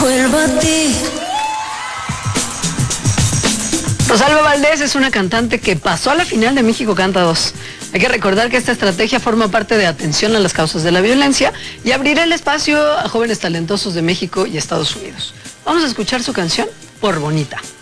vuelvo a ti. Rosalba Valdés es una cantante que pasó a la final de México Canta 2. Hay que recordar que esta estrategia forma parte de atención a las causas de la violencia y abrirá el espacio a jóvenes talentosos de México y Estados Unidos. Vamos a escuchar su canción, Por Bonita.